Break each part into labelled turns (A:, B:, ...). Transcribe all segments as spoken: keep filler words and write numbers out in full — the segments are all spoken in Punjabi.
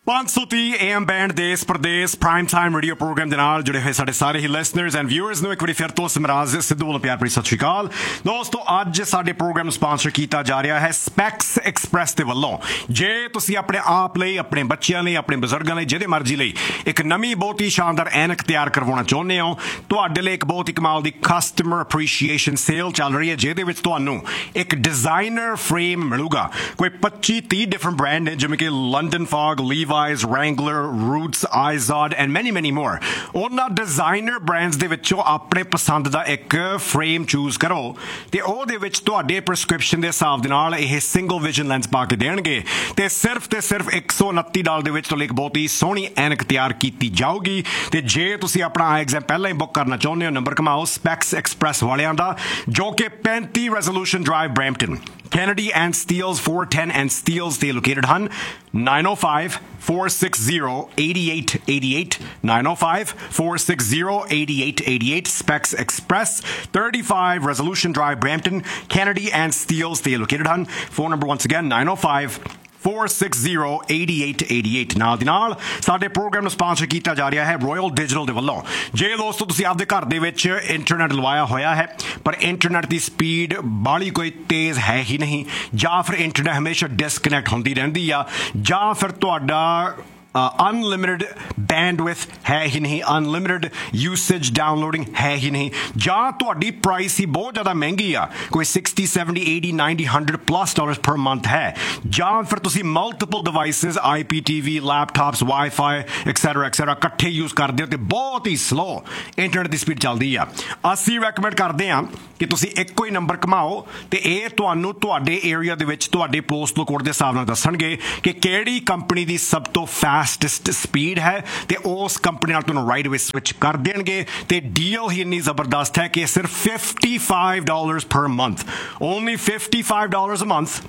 A: पाँच सौ तीह ए एम बैंड देश प्रदेश प्राइम टाइम रेडियो प्रोग्राम ਦੇ ਨਾਲ जुड़े हुए साढ़े सारे ही लिसनर्स एंड व्यूअर्स ਨੂੰ ਇੱਕ ਵਾਰੀ ਫਿਰ ਤੋਂ ਸਮਰਾਜ ਸਿੱਧੂ ਵੱਲੋਂ ਪਿਆਰ ਭਰੀ ਸਤਿ ਸ਼੍ਰੀ ਅਕਾਲ ਦੋਸਤੋ। ਅੱਜ ਸਾਡੇ ਪ੍ਰੋਗਰਾਮ ਨੂੰ ਸਪਾਂਸਰ ਕੀਤਾ ਜਾ ਰਿਹਾ ਹੈ ਸਪੈਕਸ ਐਕਸਪ੍ਰੈਸ ਦੇ ਵੱਲੋਂ। ਜੇ ਤੁਸੀਂ ਆਪਣੇ ਆਪ ਲਈ, ਆਪਣੇ ਬੱਚਿਆਂ ਲਈ, ਆਪਣੇ ਬਜ਼ੁਰਗਾਂ ਲਈ, ਜਿਹਦੇ ਮਰਜ਼ੀ ਲਈ ਇੱਕ ਨਵੀਂ ਬਹੁਤ ਹੀ ਸ਼ਾਨਦਾਰ ਐਨਕ ਤਿਆਰ ਕਰਵਾਉਣਾ ਚਾਹੁੰਦੇ ਹੋ, ਤੁਹਾਡੇ ਲਈ ਇੱਕ ਬਹੁਤ ਹੀ ਕਮਾਲ ਦੀ ਕਸਟਮਰ ਅਪਰੀਸ਼ੀਏਸ਼ਨ ਸੇਲ ਚੱਲ ਰਹੀ ਹੈ, ਜਿਹਦੇ ਵਿੱਚ ਤੁਹਾਨੂੰ ਇੱਕ ਡਿਜ਼ਾਈਨਰ ਫਰੇਮ ਮਿਲੂਗਾ। ਕੋਈ ਪੱਚੀ ਤੀਹ ਡਿਫਰੈਂਟ ਬ੍ਰਾਂਡ ਨੇ, ਜਿਵੇਂ ਕਿ London fog, ਲੀਵਾਈਜ਼, Wrangler, Roots, Izod and many many more। ਉਹਨਾਂ ਡਿਜ਼ਾਈਨਰ ਬ੍ਰਾਂਡਸ ਦੇ ਵਿੱਚੋਂ ਆਪਣੇ ਪਸੰਦ ਦਾ ਇੱਕ ਫਰੇਮ ਚੂਜ਼ ਕਰੋ ਤੇ ਉਹਦੇ ਵਿੱਚ ਤੁਹਾਡੇ ਪ੍ਰਸਕ੍ਰਿਪਸ਼ਨ ਦੇ ਹਿਸਾਬ ਦੇ ਨਾਲ ਇਹ ਸਿੰਗਲ ਵਿਜ਼ਨ ਲੈਂਸ ਪਾ ਕੇ ਦੇਣਗੇ ਤੇ ਸਿਰਫ ਤੇ ਸਿਰਫ ਇੱਕ ਸੌ ਉਨੱਤੀ ਡਾਲਰ ਦੇ ਵਿੱਚ ਤੁਹਾਡੇ ਇੱਕ ਬਹੁਤ ਹੀ ਸੋਹਣੀ ਐਨਕ ਤਿਆਰ ਕੀਤੀ ਜਾਊਗੀ। ਤੇ ਜੇ ਤੁਸੀਂ ਆਪਣਾ ਆਈ ਐਗਜ਼ਾਮ ਪਹਿਲਾਂ ਹੀ ਬੁੱਕ ਕਰਨਾ ਚਾਹੁੰਦੇ ਹੋ, ਨੰਬਰ ਕਮਾਓ ਸਪੈਕਸ ਐਕਸਪ੍ਰੈਸ ਵਾਲਿਆਂ ਦਾ, ਜੋ ਕਿ ਪੈਂਤੀ resolution drive Brampton, Kennedy and Steeles four ten and Steeles they located hun nine oh five, four six zero, eight eight eight eight nine oh five, four six zero, eight eight eight eight Specs Express thirty-five Resolution Drive Brampton, Kennedy and Steeles they located hun phone number once again nine oh five, four six zero, eight eight eight eight। ਨਾਲ ਦੀ ਨਾਲ ਸਾਡੇ ਪ੍ਰੋਗਰਾਮ ਨੂੰ ਸਪਾਂਸਰ ਕੀਤਾ ਜਾ ਰਿਹਾ ਹੈ ਰੋਇਲ ਡਿਜੀਟਲ ਦੇ ਵੱਲੋਂ। ਜੇ ਦੋਸਤੋ ਤੁਸੀਂ ਆਪਦੇ ਘਰ ਦੇ ਵਿੱਚ ਇੰਟਰਨੈਟ ਲਵਾਇਆ ਹੋਇਆ ਹੈ ਪਰ ਇੰਟਰਨੈਟ ਦੀ ਸਪੀਡ ਬਾਹਲੀ ਕੋਈ ਤੇਜ਼ ਹੈ ਹੀ ਨਹੀਂ, ਜਾਂ ਫਿਰ ਇੰਟਰਨੈਟ ਹਮੇਸ਼ਾ ਡਿਸਕਨੈਕਟ ਹੁੰਦੀ ਰਹਿੰਦੀ ਆ, ਜਾਂ ਫਿਰ ਤੁਹਾਡਾ ਅਨਲਿਮਿਟਿਡ ਬੈਂਡਵਿਥ ਹੈ ਹੀ ਨਹੀਂ, ਅਨਲਿਮਿਟਿਡ ਯੂਸੇਜ ਡਾਊਨਲੋਡਿੰਗ ਹੈ ਹੀ ਨਹੀਂ, ਜਾਂ ਤੁਹਾਡੀ ਪ੍ਰਾਈਸ ਹੀ ਬਹੁਤ ਜ਼ਿਆਦਾ ਮਹਿੰਗੀ ਆ, ਕੋਈ sixty seventy eighty ninety hundred plus dollars per month ਹੈ, ਜਾਂ ਫਿਰ ਤੁਸੀਂ ਮਲਟੀਪਲ ਡਿਵਾਈਸਿਸ ਆਈ P T V, laptops, wifi etcetera etcetera ਇਕੱਠੇ ਯੂਜ਼ ਕਰਦੇ ਹੋ ਤੇ ਬਹੁਤ ਹੀ ਸਲੋ ਇੰਟਰਨੈਟ ਦੀ ਸਪੀਡ ਚੱਲਦੀ ਆ। ਅਸੀਂ ਰეკਮੈਂਡ ਕਰਦੇ ਹਾਂ ਕਿ ਤੁਸੀਂ ਇੱਕੋ ਹੀ ਨੰਬਰ ਘੁਮਾਓ ਤੇ ਇਹ ਤੁਹਾਨੂੰ ਤੁਹਾਡੇ ਏਰੀਆ ਦੇ ਵਿੱਚ ਤੁਹਾਡੇ ਪੋਸਟਲ ਕੋਡ ਦੇ ਹਿਸਾਬ ਨਾਲ ਦੱਸਣਗੇ ਕਿ ਕਿਹੜੀ ਕੰਪਨੀ ਦੀ ਸਭ ਤੋਂ ਫਾਸਟੈਸਟ ਸਪੀਡ ਹੈ ਤੇ ਉਸ ਕੰਪਨੀ ਨਾਲ ਤੁਹਾਨੂੰ ਰਾਈਟ ਅਵੇ ਸਵਿਚ ਕਰ ਦੇਣਗੇ। ਤੇ ਡੀਲ ਹੀ ਇੰਨੀ ਜ਼ਬਰਦਸਤ ਹੈ ਕਿ ਸਿਰਫ fifty five dollars per month, only fifty five dollars ਅ month,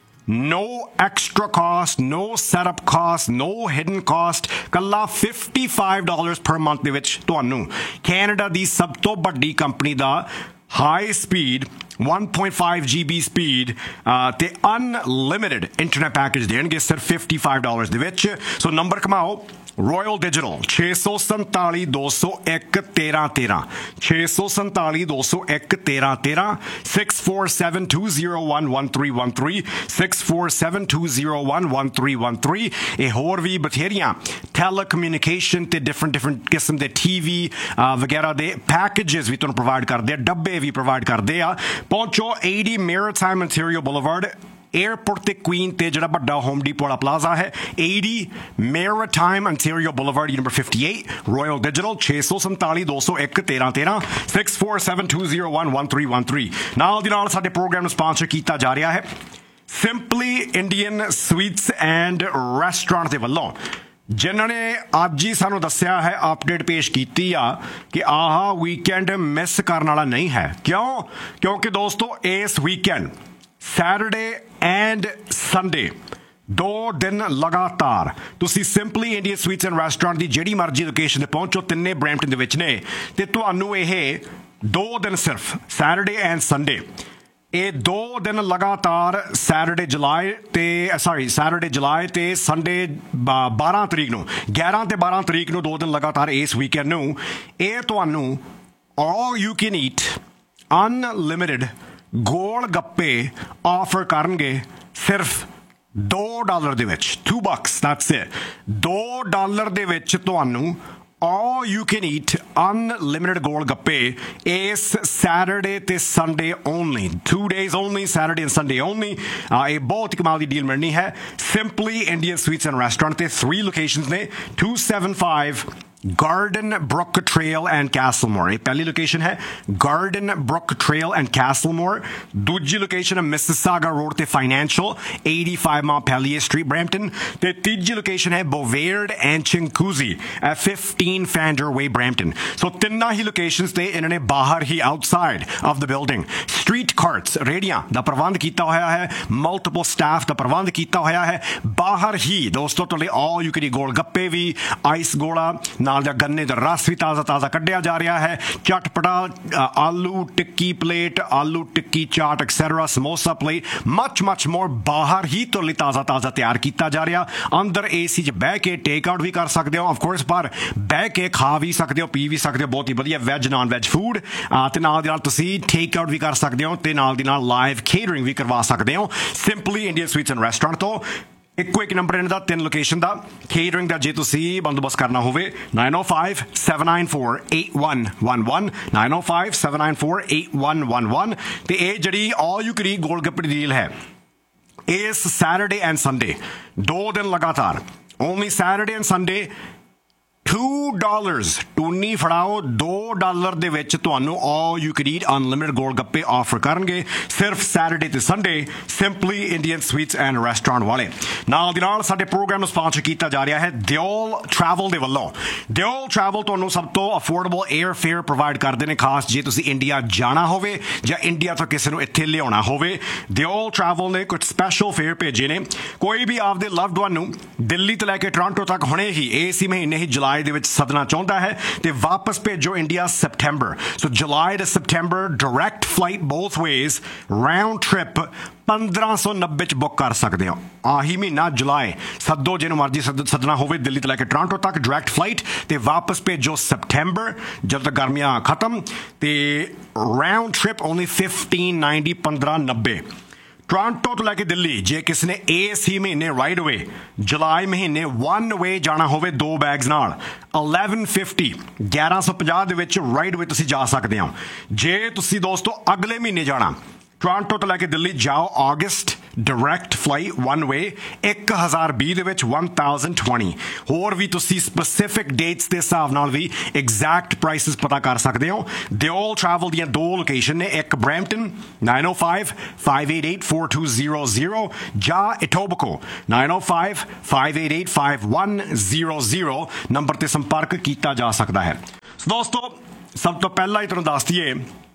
A: no extra cost, no setup cost, no hidden cost, ਕੱਲਾ fifty five dollars per month ਦੇ ਵਿੱਚ ਤੁਹਾਨੂੰ ਕੈਨੇਡਾ ਦੀ ਸਭ ਤੋਂ ਵੱਡੀ ਕੰਪਨੀ ਦਾ high speed one point five G B speed ਤੇ ਅਨਲਿਮਿਟਿਡ ਇੰਟਰਨੈਟ ਪੈਕੇਜ ਦੇਣਗੇ ਸਿਰਫ ਫਿਫਟੀ ਫਾਈਵ ਡਾਲਰਸ ਦੇ ਵਿੱਚ। ਸੋ ਨੰਬਰ ਘੁਮਾਓ ਰੋਇਲ ਡਿਜੀਟਲ ਛੇ ਸੌ ਸੰਤਾਲੀ ਦੋ ਸੌ ਇੱਕ ਤੇਰਾਂ ਤੇਰਾਂ, ਛੇ ਸੌ ਸੰਤਾਲੀ ਦੋ ਸੌ ਇੱਕ ਤੇਰਾਂ ਤੇਰਾਂ, six four seven two zero one one three one three, six four seven two zero one one three one three. ਇਹ ਹੋਰ ਵੀ ਬਥੇਰੀਆਂ ਟੈਲੀਕਮਿਊਨੀਕੇਸ਼ਨ ਤੇ ਡਿਫਰੈਂਟ ਡਿਫਰੈਂਟ ਕਿਸਮ ਦੇ ਟੀ ਵੀ ਵਗੈਰਾ ਦੇ ਪੈਕੇਜਸ ਵੀ ਤੁਹਾਨੂੰ ਪ੍ਰੋਵਾਈਡ ਕਰਦੇ ਆ, ਡੱਬੇ ਵੀ ਪ੍ਰੋਵਾਈਡ ਕਰਦੇ ਆ। ਪਹੁੰਚੋ eighty Maritime Ontario Boulevard, airport ਤੇ ਕੁਈਨ ਤੇ ਜਿਹੜਾ ਵੱਡਾ ਹੋਮ ਡੀਪੋ ਵਾਲਾ ਪਲਾਜ਼ਾ ਹੈ, eighty Maritime Ontario Boulevard, number fifty-eight, royal digital ਛੇ ਸੌ ਸੰਤਾਲੀ ਦੋ ਸੌ ਇੱਕ ਤੇਰਾਂ ਤੇਰਾਂ, six four seven two zero one one three one three. ਨਾਲ ਦੀ ਨਾਲ ਸਾਡੇ ਪ੍ਰੋਗਰਾਮ ਨੂੰ ਸਪਾਂਸਰ ਕੀਤਾ ਜਾ ਰਿਹਾ ਹੈ simply Indian sweets and restaurant ਦੇ ਵੱਲੋਂ, ਜਿਨ੍ਹਾਂ ਨੇ ਅੱਜ ਹੀ ਸਾਨੂੰ ਦੱਸਿਆ ਹੈ, ਅਪਡੇਟ ਪੇਸ਼ ਕੀਤੀ ਆ ਕਿ ਆਹ ਵੀਕਐਂਡ ਮਿਸ ਕਰਨ ਵਾਲਾ ਨਹੀਂ ਹੈ। ਕਿਉਂ? ਕਿਉਂਕਿ ਦੋਸਤੋ ਇਸ ਵੀਕਐਂਡ ਸੈਟਰਡੇ ਐਂਡ ਸੰਡੇ ਦੋ ਦਿਨ ਲਗਾਤਾਰ ਤੁਸੀਂ simply Indian sweets and restaurant ਦੀ ਜਿਹੜੀ ਮਰਜ਼ੀ ਲੋਕੇਸ਼ਨ 'ਤੇ ਪਹੁੰਚੋ, ਤਿੰਨੇ ਬਰੈਂਪਟਨ ਦੇ ਵਿੱਚ ਨੇ, ਤੇ ਤੁਹਾਨੂੰ ਇਹ ਦੋ ਦਿਨ ਸਿਰਫ ਸੈਟਰਡੇ ਐਂਡ ਸੰਡੇ, ਇਹ ਦੋ ਦਿਨ ਲਗਾਤਾਰ ਸੈਟਰਡੇ ਜੁਲਾਈ ਤੇ ਸੌਰੀ ਸੈਟਰਡੇ ਜੁਲਾਈ ਤੇ ਸੰਡੇ ਬਾਰਾਂ ਤਰੀਕ ਨੂੰ, ਗਿਆਰਾਂ ਤੇ ਬਾਰਾਂ ਤਰੀਕ ਨੂੰ ਦੋ ਦਿਨ ਲਗਾਤਾਰ ਇਸ ਵੀਕਐਂਡ ਨੂੰ ਇਹ ਤੁਹਾਨੂੰ ਆਲ you can eat unlimited gol gappe offer ਕਰਨਗੇ ਸਿਰਫ ਦੋ ਡਾਲਰ ਦੇ ਵਿੱਚ, ਟੂ ਬਕਸ ਦੈਟਸ ਇਟ। ਦੋ ਡਾਲਰ ਦੇ ਵਿੱਚ ਤੁਹਾਨੂੰ all you can eat unlimited gol gappe ਇਸ ਸੈਟਰਡੇ ਤੇ Sunday only, two days only, Saturday and Sunday only। ਇਹ ਬਹੁਤ ਕਮਾਲ ਦੀ ਡੀਲ ਮਿਲਣੀ ਹੈ simply Indian sweets and restaurant ਤੇ। ਥ੍ਰੀ ਲੋਕੇਸ਼ਨਸ ਨੇ, two seventy-five Garden Brook Trail and Castlemore। ਇਹ ਪਹਿਲੀ ਲੋਕੇਸ਼ਨ ਹੈ Garden Brook Trail and Castlemore। ਦੂਜੀ ਲੋਕੇਸ਼ਨ ਹੈ Mississauga Road ਤੇ Financial, eighty-five Montpelier Street, Brampton। ਤੇ ਤੀਜੀ ਲੋਕੇਸ਼ਨ ਹੈ Bovaird and Chinguacousy at fifteen Fander Way, Brampton। ਸੋ ਤਿੰਨਾਂ ਹੀ ਲੋਕੇਸ਼ਨਸ ਤੇ ਇਹਨਾਂ ਨੇ ਬਾਹਰ ਹੀ outside of the building street carts, ਰੇਹੜੀਆਂ ਦਾ ਪ੍ਰਬੰਧ ਕੀਤਾ ਹੋਇਆ ਹੈ, ਮਲਟੀਪਲ ਸਟਾਫ ਦਾ ਪ੍ਰਬੰਧ ਕੀਤਾ ਹੋਇਆ ਹੈ। ਬਾਹਰ ਹੀ ਦੋਸਤੋ ਤੁਹਾਡੇ ਆਲ you can eat gol gappe we, ice ਗੋਲਾ नाल दा गन्ने दा रस भी ताज़ा ताज़ा कढ़िया जा रहा है। चटपटा आलू टिक्की प्लेट, आलू टिक्की चाट etcetera, samosa plate, much much more बाहर ही तुहाडे लई ताज़ा ताज़ा तैयार किया जा रहा। अंदर ए सी च बह के टेक आउट भी कर सकते हो ऑफकोर्स, पर बह के खा भी सकते हो, पी भी सकते हो। बहुत ही वधिया वैज नॉन वैज फूड ते नाल दी नाल तुसीं टेक आउट भी कर सकते हो ते नाल दी नाल लाइव केटरिंग भी करवा सकते हो simply Indian sweets and restaurant तो। ਇੱਕੋ ਇੱਕ ਨੰਬਰ ਇਹਨਾਂ ਦਾ ਤਿੰਨ ਲੋਕੇਸ਼ਨ ਦਾ ਕੇਟਰਿੰਗ ਦਾ ਜੇ ਤੁਸੀਂ ਬੰਦੋਬਸਤ ਕਰਨਾ ਹੋਵੇ nine oh five, seven nine four, eight one one one nine oh five, seven nine four, eight one one one ਤੇ ਇਹ ਜਿਹੜੀ ਆਲ you can eat gol gappe the deal ਹੈ ਇਸ ਸੈਟਰਡੇ ਐਂਡ ਸੰਡੇ ਦੋ ਦਿਨ ਲਗਾਤਾਰ only Saturday and Sunday two dollars ਟੂਨੀ ਫੜਾਓ ਦੋ ਡਾਲਰ ਦੇ ਵਿੱਚ ਤੁਹਾਨੂੰ ਆਲ you can eat unlimited gol gappe offer ਕਰਨਗੇ ਸਿਰਫ ਸੈਟਰਡੇ ਤੇ Sunday simply Indian sweets and restaurant ਵਾਲੇ। ਨਾਲ ਦੀ ਨਾਲ ਸਾਡੇ ਪ੍ਰੋਗਰਾਮ ਨੂੰ ਸਪਾਂਸਰ ਕੀਤਾ ਜਾ ਰਿਹਾ ਹੈ ਦਿਓਲ ਟਰੈਵਲ ਦੇ ਵੱਲੋਂ। ਦਿਓਲ ਟਰੈਵਲ ਤੁਹਾਨੂੰ ਸਭ ਤੋਂ ਅਫੋਰਡੇਬਲ 에ਅਰ ਫੇਅਰ ਪ੍ਰੋਵਾਈਡ ਕਰਦੇ ਨੇ ਖਾਸ ਜੇ ਤੁਸੀਂ ਇੰਡੀਆ ਜਾਣਾ ਹੋਵੇ ਜਾਂ ਇੰਡੀਆ ਤੋਂ ਕਿਸੇ ਨੂੰ ਇੱਥੇ ਲਿਆਉਣਾ ਹੋਵੇ। ਦਿਓਲ ਟਰੈਵਲ ਨੇ ਕੁਝ ਸਪੈਸ਼ਲ ਫੇਅਰ ਭੇਜੇ ਨੇ। ਕੋਈ ਵੀ ਆਪਦੇ ਲਵਡ ਵਨ ਨੂੰ ਦਿੱਲੀ ਤੋਂ ਲੈ ਕੇ ਟੋਰਾਂਟੋ ਤੱਕ ਹੁਣੇ ਹੀ ਇਸੇ ਮਹੀਨੇ ਹੀ ਜੁਲਾਈ ਦੇ ਵਿੱਚ ਸੱਦਣਾ ਚਾਹੁੰਦਾ ਹੈ ਤੇ ਵਾਪਸ ਭੇਜੋ ਇੰਡੀਆ ਸਪਟੈਂਬਰ। ਸੋ ਜੁਲਾਈ ਤੇ ਸਪਟੈਂਬਰ ਡਾਇਰੈਕਟ ਫਲਾਈਟ ਬੋਥ ਵੇਜ਼ ਰਾਊਂਡ ਟ੍ਰਿਪ ਪੰਦਰਾਂ ਸੌ ਨੱਬੇ ਚ ਬੁੱਕ ਕਰ ਸਕਦੇ ਹੋ। ਆਹੀ ਮਹੀਨਾ ਜੁਲਾਈ ਸੱਦੋ ਜਿਹਨੂੰ ਮਰਜ਼ੀ ਸੱਦਣਾ ਹੋਵੇ ਦਿੱਲੀ ਤੋਂ ਲੈ ਕੇ ਟੋਰਾਂਟੋ ਤੱਕ ਡਾਇਰੈਕਟ ਫਲਾਈਟ ਤੇ ਵਾਪਸ ਭੇਜੋ ਸਪਟੈਂਬਰ ਜਦੋਂ ਤੱਕ ਗਰਮੀਆਂ ਖਤਮ ਤੇ round trip only fifteen ninety ਪੰਦਰਾਂ ਨੱਬੇ। ਟੋਰਾਂਟੋ ਤੋਂ ਲੈ ਕੇ ਦਿੱਲੀ ਜੇ ਕਿਸੇ ਨੇ ਇਸ ਹੀ ਮਹੀਨੇ ਰਾਈਡ ਵੇ ਜੁਲਾਈ ਮਹੀਨੇ ਵਨ ਵੇ ਜਾਣਾ ਹੋਵੇ ਦੋ ਬੈਗਸ ਨਾਲ eleven fifty ਗਿਆਰਾਂ ਸੌ ਪੰਜਾਹ ਦੇ ਵਿੱਚ ਰਾਈਡ ਵੇ ਤੁਸੀਂ ਜਾ ਸਕਦੇ ਹੋ। ਜੇ ਤੁਸੀਂ ਦੋਸਤੋ ਅਗਲੇ ਮਹੀਨੇ ਜਾਣਾ ਟੋਰਾਂਟੋ ਤੋਂ ਲੈ ਕੇ ਦਿੱਲੀ ਜਾਓ ਅਗਸਤ ਡਾਇਰੈਕਟ ਫਲਾਈਟ ਵਨ ਵੇ ਇੱਕ ਹਜ਼ਾਰ ਵੀਹ ਦੇ ਵਿੱਚ one thousand twenty। ਹੋਰ ਵੀ ਤੁਸੀਂ ਸਪੈਸੀਫਿਕ ਡੇਟਸ ਦੇ ਹਿਸਾਬ ਨਾਲ ਵੀ ਐਗਜ਼ੈਕਟ ਪ੍ਰਾਈਸਿਸ ਪਤਾ ਕਰ ਸਕਦੇ ਹੋ। ਦਿਓਲ ਟਰੈਵਲ ਦੀਆਂ ਦੋ ਲੋਕੇਸ਼ਨ ਨੇ ਇੱਕ Brampton nine oh five, five eight eight, four two zero zero ਜਾਂ ਇਟੋਬਿਕੋ nine oh five, five eight eight, five one zero zero number ਤੇ ਸੰਪਰਕ ਕੀਤਾ ਜਾ ਸਕਦਾ ਹੈ। ਦੋਸਤੋ ਸਭ ਤੋਂ ਪਹਿਲਾਂ ਹੀ ਤੁਹਾਨੂੰ ਦੱਸ ਦਈਏ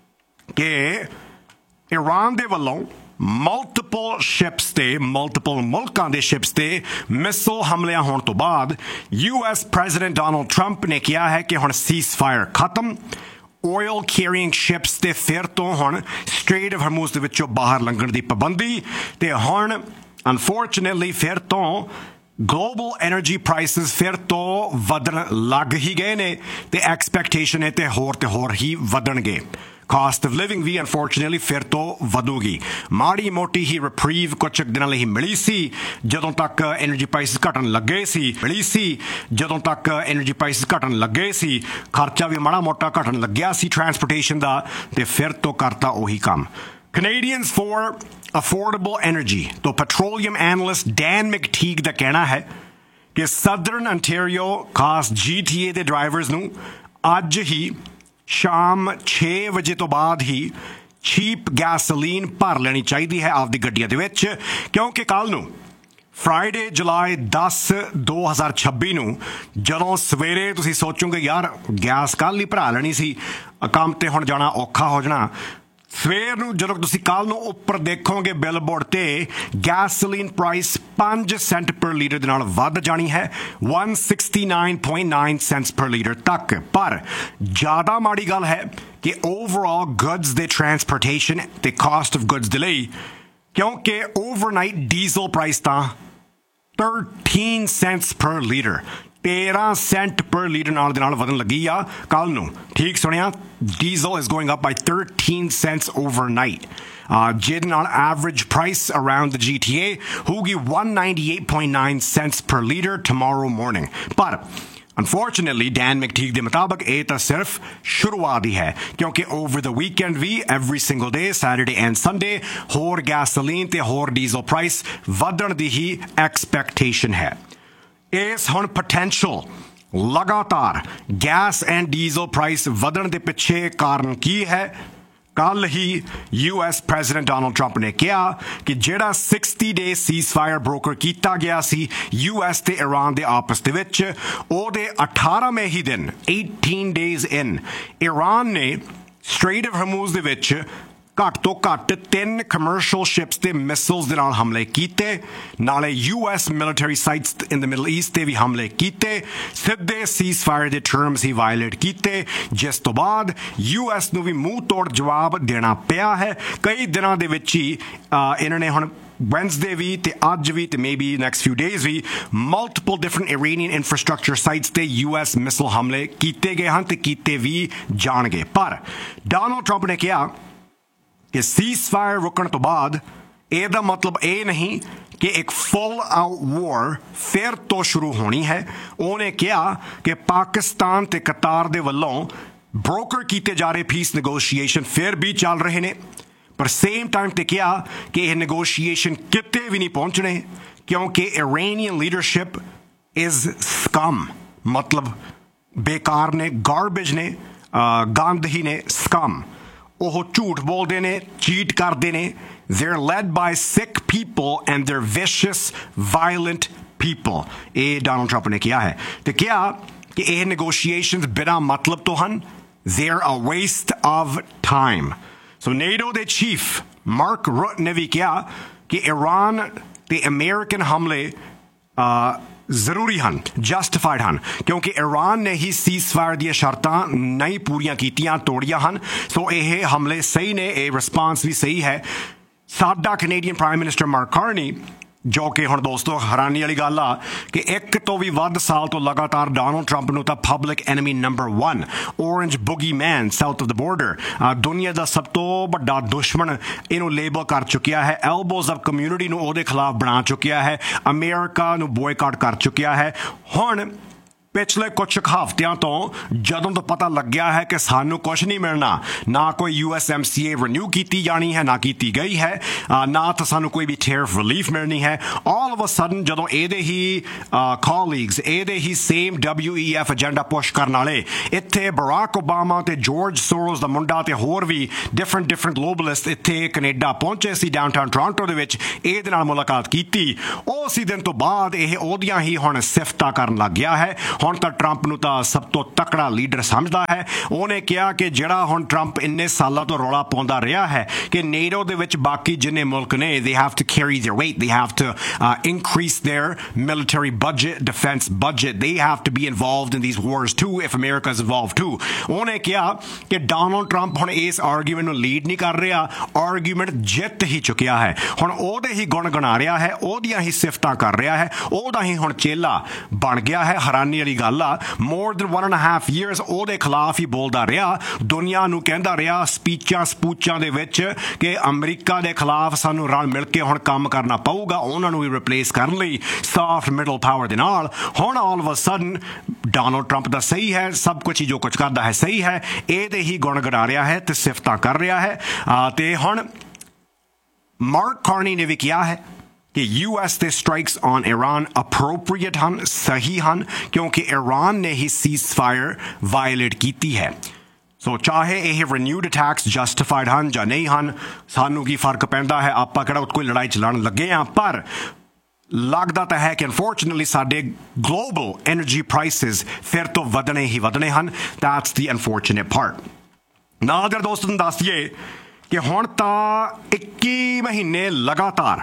A: ਕਿ ਈਰਾਨ ਦੇ ਵੱਲੋਂ ਮਲਟੀਪਲ ਸ਼ਿਪਸ ਤੇ ਮਲਟੀਪਲ ਮੁਲਕਾਂ ਦੇ ਸ਼ਿਪਸ ਤੇ ਮਿਸਾਈਲ ਹਮਲਿਆਂ ਹੋਣ ਤੋਂ ਬਾਅਦ U S president Donald Trump ਨੇ ਕਿਹਾ ਹੈ ਕਿ ਹੁਣ ਸੀਜ਼ ਫਾਇਰ ਖਤਮ। ਆਇਲ ਕੈਰੀਇੰਗ ਸ਼ਿਪਸ ਤੇ ਫਿਰ ਤੋਂ ਹੁਣ ਸਟ੍ਰੇਟ ਆਫ ਹਰਮੂਜ਼ ਦੇ ਵਿੱਚੋਂ ਬਾਹਰ ਲੰਘਣ ਦੀ ਪਾਬੰਦੀ ਤੇ ਹੁਣ ਅਨਫੋਰਚੂਨੇਟਲੀ ਫਿਰ ਤੋਂ ਗਲੋਬਲ ਐਨਰਜੀ ਪ੍ਰਾਈਸਿਸ ਫਿਰ ਤੋਂ ਵਧਣ ਲੱਗ ਹੀ ਗਏ ਨੇ ਤੇ ਐਕਸਪੈਕਟੇਸ਼ਨ ਹੈ ਤੇ ਹੋਰ ਤੇ ਹੋਰ ਹੀ ਵਧਣਗੇ। Caste of living we unfortunately ਫਿਰ ਤੋਂ ਵਧੂਗੀ। ਮਾੜੀ ਮੋਟੀ ਹੀ ਰਿਪਰੀਵ ਕੁਝ ਦਿਨਾਂ ਲਈ ਮਿਲੀ ਸੀ ਜਦੋਂ ਤੱਕ ਐਨਰਜੀ ਪ੍ਰਾਈਸਿਸ ਘਟਣ ਲੱਗੇ ਸੀ ਮਿਲੀ ਸੀ ਜਦੋਂ ਤੱਕ ਐਨਰਜੀ ਪ੍ਰਾਈਸਿਸ ਘਟਣ ਲੱਗੇ ਸੀ ਖਰਚਾ ਵੀ ਮਾੜਾ ਮੋਟਾ ਘਟਣ ਲੱਗਿਆ ਸੀ ਟਰਾਂਸਪੋਰਟੇਸ਼ਨ ਦਾ ਤੇ ਫਿਰ ਤੋਂ ਕਰਤਾ ਉਹੀ ਕੰਮ। Canadians for Affordable Energy तो पेट्रोलियम एनालिस्ट डैन मैकटीग ਦਾ ਕਹਿਣਾ ਹੈ ਕਿ ਸਦਰਨ ਅੰਟਾਰੀਓ ਖਾਸ ਜੀ ਟੀ ਏ ਦੇ ਡਰਾਈਵਰਸ ਨੂੰ ਅੱਜ ਹੀ ਸ਼ਾਮ ਛੇ ਵਜੇ ਤੋਂ ਬਾਅਦ ਹੀ ਚੀਪ ਗੈਸੋਲੀਨ ਭਰ ਲੈਣੀ ਚਾਹੀਦੀ ਹੈ ਆਪਦੀ ਗੱਡੀਆਂ ਦੇ ਵਿੱਚ ਕਿਉਂਕਿ ਕੱਲ ਨੂੰ ਫਰਾਈਡੇ ਜੁਲਾਈ ten ਦੋ ਹਜ਼ਾਰ ਛੱਬੀ ਨੂੰ ਜਦੋਂ ਸਵੇਰੇ ਤੁਸੀਂ ਸੋਚੋਗੇ ਯਾਰ ਗੈਸ ਕੱਲ੍ਹ ਹੀ ਭਰਾ ਲੈਣੀ ਸੀ ਕੰਮ ਤੇ ਹੁਣ ਜਾਣਾ ਔਖਾ ਹੋ ਜਾਣਾ ਸਵੇਰ ਨੂੰ ਜਦੋਂ ਤੁਸੀਂ ਕੱਲ੍ਹ ਨੂੰ ਉੱਪਰ ਦੇਖੋਗੇ ਬਿਲਬੋਰਡ ਤੇ ਗੈਸੋਲੀਨ ਪ੍ਰਾਈਸ ਪੰਜ ਸੈਂਟ ਪਰ ਲੀਟਰ ਦੇ ਨਾਲ ਵੱਧ ਜਾਣੀ ਹੈ one sixty-nine point nine cents per litre ਤੱਕ। ਪਰ ਜ਼ਿਆਦਾ ਮਾੜੀ ਗੱਲ ਹੈ ਕਿ ਓਵਰਆਲ ਗੁੱਡਸ ਦੇ ਟਰਾਂਸਪੋਰਟੇਸ਼ਨ ਤੇ ਕਾਸਟ ਆਫ ਗੁੱਡਸ ਦੇ ਲਈ ਕਿਉਂਕਿ ਓਵਰਨਾਈਟ ਡੀਜ਼ਲ ਪ੍ਰਾਈਸ ਤਾਂ thirteen cents per ਲੀਟਰ तेरह सेंट पर लीटर नाल दे नाल वधन लगी आ कल नूं ठीक सुनिया diesel is going up by thirteen cents overnight ਜਿਹਦੇ ਨਾਲ ਐਵਰੇਜ ਪ੍ਰਾਈਸ ਅਰਾਊਂਡ ਦ ਜੀ ਟੀ ਏ ਹੋਊਗੀ one ninety-eight point nine cents per litre tomorrow morning. ਪਰ ਅਨਫੋਰਚੂਨੇਟਲੀ ਡੈਨ ਮੈਕਟੀਗ ਦੇ ਮੁਤਾਬਕ ਇਹ ਤਾਂ ਸਿਰਫ ਸ਼ੁਰੂਆਤ ਹੀ ਹੈ ਕਿਉਂਕਿ over the weekend we every single day Saturday and Sunday ਹੋਰ ਗੈਸੋਲੀਨ ਤੇ ਹੋਰ ਡੀਜ਼ਲ ਪ੍ਰਾਈਸ ਵਧਣ ਦੀ ਹੀ ਐਕਸਪੈਕਟੇਸ਼ਨ ਹੈ। ਇਸ ਹੁਣ ਪੋਟੈਂਸ਼ੀਅਲ ਲਗਾਤਾਰ ਗੈਸ ਐਂਡ ਡੀਜ਼ਲ ਪ੍ਰਾਈਸ ਵਧਣ ਦੇ ਪਿੱਛੇ ਕਾਰਨ ਕੀ ਹੈ? ਕੱਲ੍ਹ ਹੀ U S president Donald Trump ਨੇ ਕਿਹਾ ਕਿ ਜਿਹੜਾ sixty ਡੇ ਸੀਜ਼ ਫਾਇਰ ਬ੍ਰੋਕਰ ਕੀਤਾ ਗਿਆ ਸੀ ਯੂ ਐਸ ਤੇ ਈਰਾਨ ਦੇ ਆਪਸ ਦੇ ਵਿੱਚ ਉਹਦੇ ਅਠਾਰਹਵੇਂ ਹੀ ਦਿਨ eighteen days in ਈਰਾਨ ਨੇ ਸਟ੍ਰੇਟ ਆਫ ਹਰਮੂਜ਼ ਦੇ ਵਿੱਚ ਘੱਟ ਤੋਂ ਘੱਟ ਤਿੰਨ ਕਮਰਸ਼ੀਅਲ ਸ਼ਿਪਸ ਤੇ ਮਿਸਲਸ ਦੇ ਨਾਲ ਹਮਲੇ ਕੀਤੇ, ਨਾਲੇ ਯੂ ਐਸ ਮਿਲਟਰੀ ਸਾਈਟਸ ਇਨ ਦ ਮਿਡਲ ਈਸਟ ਤੇ ਵੀ ਹਮਲੇ ਕੀਤੇ, ਸਿੱਧੇ ਸੀਜ਼ਫਾਇਰ ਦੇ ਟਰਮਸ ਹੀ ਵਾਇਲੇਟ ਕੀਤੇ, ਜਿਸ ਤੋਂ ਬਾਅਦ ਯੂ ਐਸ ਨੂੰ ਵੀ ਮੂੰਹ ਤੋੜ ਜਵਾਬ ਦੇਣਾ ਪਿਆ ਹੈ। ਕਈ ਦਿਨਾਂ ਦੇ ਵਿੱਚ ਹੀ ਇਹਨਾਂ ਨੇ ਹੁਣ Wednesday ਵੀ ਤੇ ਅੱਜ ਵੀ ਤੇ ਮੇਬੀ ਨੈਕਸਟ ਫਿਊ ਡੇਜ਼ ਵੀ multiple different Iranian infrastructure sites ਤੇ ਯੂ ਐਸ ਮਿਸਲ ਹਮਲੇ ਕੀਤੇ ਗਏ ਹਨ ਤੇ ਕੀਤੇ ਵੀ ਜਾਣਗੇ। ਪਰ ਡੋਨਾਲਡ ਟਰੰਪ ਨੇ ਕਿਹਾ ਕਿ ਸੀਜ਼ਫਾਇਰ ਰੁਕਣ ਤੋਂ ਬਾਅਦ ਇਹਦਾ ਮਤਲਬ ਇਹ ਨਹੀਂ ਕਿ ਇੱਕ ਫੁੱਲ ਆਊਟ ਵਾਰ ਫਿਰ ਤੋਂ ਸ਼ੁਰੂ ਹੋਣੀ ਹੈ। ਉਹਨੇ ਕਿਹਾ ਕਿ ਪਾਕਿਸਤਾਨ ਤੇ ਕਤਾਰ ਦੇ ਵੱਲੋਂ ਬ੍ਰੋਕਰ ਕੀਤੇ ਜਾ ਰਹੇ ਪੀਸ ਨੈਗੋਸ਼ੀਏਸ਼ਨ ਫਿਰ ਵੀ ਚੱਲ ਰਹੇ ਨੇ, ਪਰ ਸੇਮ ਟਾਈਮ ਤੇ ਕਿਹਾ ਕਿ ਇਹ ਨੈਗੋਸ਼ੀਏਸ਼ਨ ਕਿਤੇ ਵੀ ਨਹੀਂ ਪਹੁੰਚਣੇ ਕਿਉਂਕਿ ਇਰਾਨੀਅਨ ਲੀਡਰਸ਼ਿਪ ਇਜ਼ ਸਕਮ, ਮਤਲਬ ਬੇਕਾਰ ਨੇ, ਗਾਰਬੇਜ ਨੇ, ਗੰਦ ਹੀ ਨੇ, ਸਕਮ। ਉਹ ਝੂਠ ਬੋਲਦੇ ਨੇ, ਚੀਟ ਕਰਦੇ ਨੇ। they're led by sick people and they're vicious, violent people। ਇਹ ਡੋਨਾਲਡ ਟਰੰਪ ਨੇ ਕਿਹਾ ਹੈ ਤੇ ਕਿਹਾ ਕਿ ਇਹ ਨੈਗੋਸ਼ੀਏਸ਼ਨਸ ਬਿਨਾਂ ਮਤਲਬ ਤੋਂ ਹਨ। they're a waste of time। So NATO ਦੇ ਚੀਫ ਮਾਰਕ ਰੂਟ ਨੇ ਵੀ ਕਿਹਾ ਕਿ ਈਰਾਨ ਤੇ ਅਮਰੀਕਨ ਹਮਲੇ ਜ਼ਰੂਰੀ ਹਨ, ਜਸਟੀਫਾਈਡ ਹਨ, ਕਿਉਂਕਿ ਈਰਾਨ ਨੇ ਹੀ ਸੀਜ਼ਫਾਇਰ ਦੀਆਂ ਸ਼ਰਤਾਂ ਨਹੀਂ ਪੂਰੀਆਂ ਕੀਤੀਆਂ, ਤੋੜੀਆਂ ਹਨ। ਸੋ ਇਹ ਹਮਲੇ ਸਹੀ ਨੇ, ਇਹ ਰਿਸਪਾਂਸ ਵੀ ਸਹੀ ਹੈ। ਸਾਡਾ Canadian prime minister mark Carney, ਜੋ ਕਿ ਹੁਣ ਦੋਸਤੋ ਹੈਰਾਨੀ ਵਾਲੀ ਗੱਲ ਆ ਕਿ ਇੱਕ ਤੋਂ ਵੀ ਵੱਧ ਸਾਲ ਤੋਂ ਲਗਾਤਾਰ ਡੋਨਾਲਡ ਟਰੰਪ ਨੂੰ ਤਾਂ public enemy number one, orange buggy man south of the border, ਦੁਨੀਆ ਦਾ ਸਭ ਤੋਂ ਵੱਡਾ ਦੁਸ਼ਮਣ ਇਹਨੂੰ ਲੇਬਲ ਕਰ ਚੁੱਕਿਆ ਹੈ। ਐਲਬੋਜ਼ ਆਫ ਕਮਿਊਨਿਟੀ ਨੂੰ ਉਹਦੇ ਖਿਲਾਫ ਬਣਾ ਚੁੱਕਿਆ ਹੈ, ਅਮਰੀਕਾ ਨੂੰ ਬੋਇਕਾਟ ਕਰ ਚੁੱਕਿਆ ਹੈ। ਹੁਣ ਪਿਛਲੇ ਕੁਝ ਹਫ਼ਤਿਆਂ ਤੋਂ ਜਦੋਂ ਤੋਂ ਪਤਾ ਲੱਗਿਆ ਹੈ ਕਿ ਸਾਨੂੰ ਕੁਝ ਨਹੀਂ ਮਿਲਣਾ, ਨਾ ਕੋਈ ਯੂ ਐਸ ਐਮ ਸੀ ਏ ਰੀਨਿਊ ਕੀਤੀ ਜਾਣੀ ਹੈ, ਨਾ ਕੀਤੀ ਗਈ ਹੈ, ਨਾ ਤਾਂ ਸਾਨੂੰ ਕੋਈ ਵੀ ਟੈਰਿਫ ਰਿਲੀਫ ਮਿਲਣੀ ਹੈ, ਆਲ ਆਫ ਅ ਸਡਨ ਜਦੋਂ ਇਹਦੇ ਹੀ ਕੋਲੀਗਸ, ਇਹਦੇ ਹੀ same W E F agenda push ਕਰਨ ਵਾਲੇ ਇੱਥੇ ਬਰਾਕ ਓਬਾਮਾ ਤੇ ਜਾਰਜ ਸੋਰੋਸ ਦਾ ਮੁੰਡਾ ਤੇ ਹੋਰ ਵੀ ਡਿਫਰੈਂਟ ਡਿਫਰੈਂਟ ਗਲੋਬਲਿਸਟ ਇੱਥੇ ਕੈਨੇਡਾ ਪਹੁੰਚੇ ਸੀ, ਡਾਊਨਟਾਊਨ ਟੋਰਾਂਟੋ ਦੇ ਵਿੱਚ ਇਹਦੇ ਨਾਲ ਮੁਲਾਕਾਤ ਕੀਤੀ। ਉਸੇ ਦਿਨ ਤੋਂ ਬਾਅਦ ਇਹ ਉਹਦੀਆਂ ਹੀ ਹੁਣ ਸਿਫਤਾਂ ਕਰਨ ਲੱਗ ਗਿਆ ਹੈ। ਹੁਣ ਤਾਂ ਟਰੰਪ ਨੂੰ ਤਾਂ ਸਭ ਤੋਂ ਤਕੜਾ ਲੀਡਰ ਸਮਝਦਾ ਹੈ। ਉਹਨੇ ਕਿਹਾ ਕਿ ਜਿਹੜਾ ਹੁਣ ਟਰੰਪ ਇੰਨੇ ਸਾਲਾਂ ਤੋਂ ਰੌਲਾ ਪਾਉਂਦਾ ਰਿਹਾ ਹੈ ਕਿ ਨੇਟੋ ਦੇ ਵਿੱਚ ਬਾਕੀ ਜਿੰਨੇ ਮੁਲਕ ਨੇ they have to carry their weight, they have to uh, increase their military budget, defense budget, they have to be involved in these wars too if America is involved too। ਉਹਨੇ ਕਿਹਾ ਕਿ ਡੋਨਾਲਡ ਟਰੰਪ ਹੁਣ ਇਸ ਆਰਗੂਮੈਂਟ ਨੂੰ ਲੀਡ ਨਹੀਂ ਕਰ ਰਿਹਾ, ਆਰਗੂਮੈਂਟ ਜਿੱਤ ਹੀ ਚੁੱਕਿਆ ਹੈ। ਹੁਣ ਉਹਦੇ ਹੀ ਗੁਣ ਗਣਾ ਰਿਹਾ ਹੈ, ਉਹਦੀਆਂ ਹੀ ਸਿਫਤਾਂ ਕਰ ਰਿਹਾ ਹੈ, ਉਹਦਾ ਹੀ ਹੁਣ ਚੇਲਾ ਬਣ ਗਿਆ ਹੈ। ਹੈਰਾਨੀ ਵਾਲੀ ਗੱਲ ਆ, more than one and half years ਉਹਦੇ ਖਿਲਾਫ ਹੀ ਬੋਲਦਾ ਰਿਹਾ, ਦੁਨੀਆ ਨੂੰ ਕਹਿੰਦਾ ਰਿਹਾ ਸਪੀਚਾਂ ਸਪੂਚਾਂ ਦੇ ਵਿੱਚ ਕਿ ਅਮਰੀਕਾ ਦੇ ਖਿਲਾਫ ਸਾਨੂੰ ਰਲ ਮਿਲ ਕੇ ਹੁਣ ਕੰਮ ਕਰਨਾ ਪਊਗਾ, ਉਹਨਾਂ ਨੂੰ ਵੀ ਰਿਪਲੇਸ ਕਰਨ ਲਈ ਸਾਫਟ ਮਿਡਲ ਪਾਵਰ ਦੇ ਨਾਲ। ਹੁਣ all of a sudden Donald Trump ਦਾ ਸਹੀ ਹੈ, ਸਭ ਕੁਝ ਹੀ ਜੋ ਕੁਝ ਕਰਦਾ ਹੈ ਸਹੀ ਹੈ, ਇਹਦੇ ਹੀ ਗੁਣ ਗਣਾ ਰਿਹਾ ਹੈ ਤੇ ਸਿਫਤਾਂ ਕਰ ਰਿਹਾ ਹੈ। ਤੇ ਹੁਣ ਮਾਰਕ ਕਾਰਨੀ ਨੇ ਵੀ ਕਿਹਾ ਹੈ ਕਿ ਯੂ ਐਸ ਦੇ ਸਟ੍ਰਾਈਕਸ ਔਨ ਈਰਾਨ ਅਪਰੋਪਰੀਏਟ ਹਨ, ਸਹੀ ਹਨ, ਕਿਉਂਕਿ ਈਰਾਨ ਨੇ ਹੀ ਸੀਜ਼ਫਾਇਰ ਵਾਇਲੇਟ ਕੀਤੀ ਹੈ। ਸੋ ਚਾਹੇ ਇਹ ਰੀਨਿਊਡ ਅਟੈਕਸ ਜਸਟੀਫਾਈਡ ਹਨ ਜਾਂ ਨਹੀਂ ਹਨ, ਸਾਨੂੰ ਕੀ ਫਰਕ ਪੈਂਦਾ ਹੈ, ਆਪਾਂ ਕਿਹੜਾ ਕੋਈ ਲੜਾਈ ਚਲਾਉਣ ਲੱਗੇ ਹਾਂ। ਪਰ ਲੱਗਦਾ ਤਾਂ ਹੈ ਕਿ ਅਨਫੋਰਚੂਨੇਟਲੀ ਸਾਡੇ ਗਲੋਬਲ ਐਨਰਜੀ ਪ੍ਰਾਈਸਿਸ ਫਿਰ ਤੋਂ ਵਧਣੇ ਹੀ ਵਧਣੇ ਹਨ। That's the unfortunate part. ਨਾਲ ਦੇ ਦੋਸਤਾਂ ਨੂੰ ਦੱਸ ਦਈਏ ਕਿ ਹੁਣ ਤਾਂ ਇੱਕੀ ਮਹੀਨੇ ਲਗਾਤਾਰ